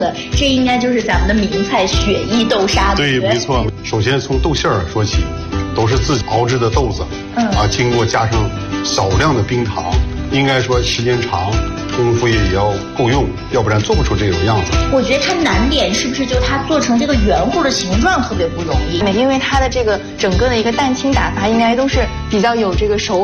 这应该就是咱们的名菜雪衣豆沙。 对，没错。首先从豆馅儿说起，都是自己熬制的豆子，经过加上少量的冰糖，应该说时间长，功夫也要够用，要不然做不出这种样子。 我觉得它难点是不是就它做成这个圆乎的形状特别不容易？ 因为它的这个整个的一个蛋清打发应该都是比较有这个手